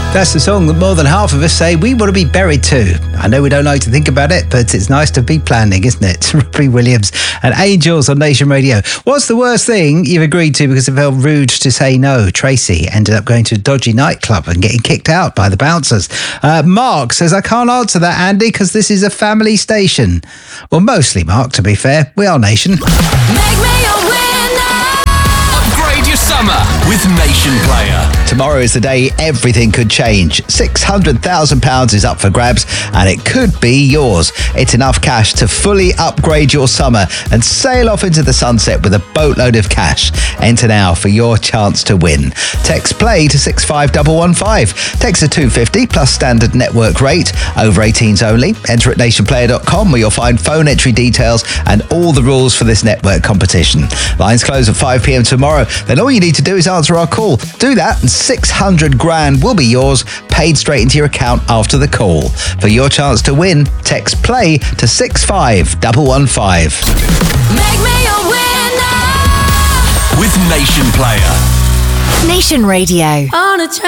That's the song that more than half of us say we want to be buried to. I know we don't like to think about it, but it's nice to be planning, isn't it? Robbie Williams and Angels on Nation Radio. What's the worst thing you've agreed to because it felt rude to say no? Tracy ended up going to a dodgy nightclub and getting kicked out by the bouncers. Mark says, I can't answer that, Andy, because this is a family station. Well, mostly, Mark, to be fair. We are Nation. Make me a winner. Upgrade your summer with Nation Player. Tomorrow is the day everything could change. £600,000 is up for grabs and it could be yours. It's enough cash to fully upgrade your summer and sail off into the sunset with a boatload of cash. Enter now for your chance to win. Text play to 65115. Text to 250 plus standard network rate. Over 18s only. Enter at nationplayer.com where you'll find phone entry details and all the rules for this network competition. Lines close at 5 p.m. tomorrow. Then all you need to do is answer our call. Do that and 600 grand will be yours, paid straight into your account after the call. For your chance to win, text play to 65115. Make me a winner with Nation Player. Nation Radio. On a